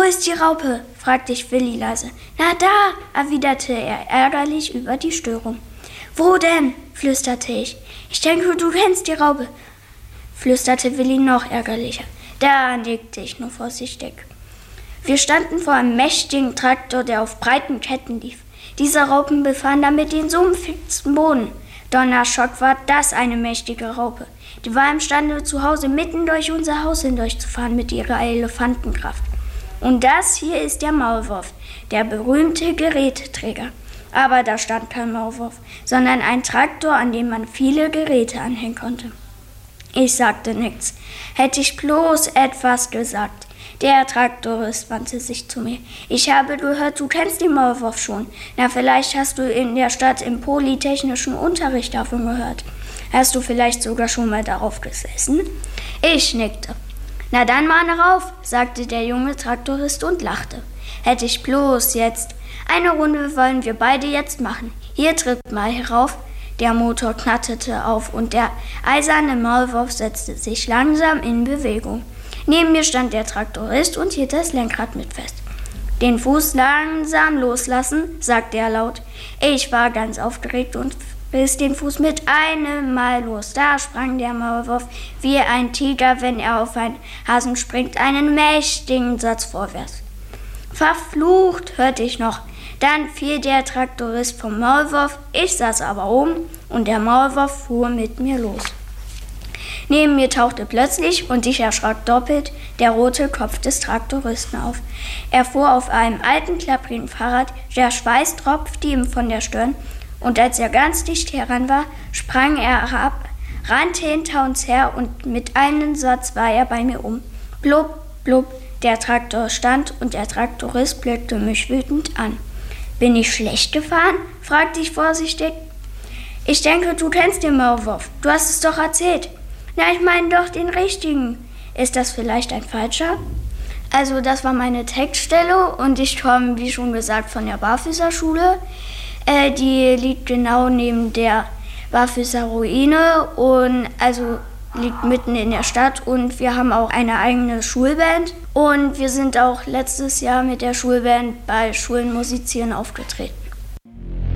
ist die Raupe?« fragte ich Willi leise. »Na da«, erwiderte er ärgerlich über die Störung. »Wo denn?«, flüsterte ich. »Ich denke, du kennst die Raupe«, flüsterte Willi noch ärgerlicher. Da nickte ich nur vorsichtig. Wir standen vor einem mächtigen Traktor, der auf breiten Ketten lief. Diese Raupen befahren damit den sumpfigsten Boden. Donnerschock, war das eine mächtige Raupe. Die war imstande, zu Hause mitten durch unser Haus hindurchzufahren mit ihrer Elefantenkraft. Und das hier ist der Maulwurf, der berühmte Geräteträger. Aber da stand kein Maulwurf, sondern ein Traktor, an dem man viele Geräte anhängen konnte. Ich sagte nichts. Hätte ich bloß etwas gesagt. Der Traktorist wandte sich zu mir. »Ich habe gehört, du kennst den Maulwurf schon. Na, vielleicht hast du in der Stadt im polytechnischen Unterricht davon gehört. Hast du vielleicht sogar schon mal darauf gesessen?« Ich nickte. »Na dann mal rauf«, sagte der junge Traktorist und lachte. »Hätte ich bloß jetzt. Eine Runde wollen wir beide jetzt machen. Hier, tritt mal herauf.« Der Motor knatterte auf und der eiserne Maulwurf setzte sich langsam in Bewegung. Neben mir stand der Traktorist und hielt das Lenkrad mit fest. »Den Fuß langsam loslassen«, sagte er laut. Ich war ganz aufgeregt und riss den Fuß mit einem Mal los. Da sprang der Maulwurf wie ein Tiger, wenn er auf einen Hasen springt, einen mächtigen Satz vorwärts. »Verflucht«, hörte ich noch. Dann fiel der Traktorist vom Maulwurf, ich saß aber oben und der Maulwurf fuhr mit mir los. Neben mir tauchte plötzlich, und ich erschrak doppelt, der rote Kopf des Traktoristen auf. Er fuhr auf einem alten, klapprigen Fahrrad, der Schweiß tropfte ihm von der Stirn, und als er ganz dicht heran war, sprang er herab, rannte hinter uns her, und mit einem Satz war er bei mir um. Blub, blub, der Traktor stand, und der Traktorist blickte mich wütend an. »Bin ich schlecht gefahren?«, fragte ich vorsichtig. »Ich denke, du kennst den Maulwurf. Du hast es doch erzählt.« »Na, ich meine doch den richtigen. Ist das vielleicht ein falscher?« Also das war meine Textstelle und ich komme, wie schon gesagt, von der Barfüßerschule. Die liegt genau neben der Barfüßer Ruine und also liegt mitten in der Stadt und wir haben auch eine eigene Schulband und wir sind auch letztes Jahr mit der Schulband bei Schulen musizieren aufgetreten.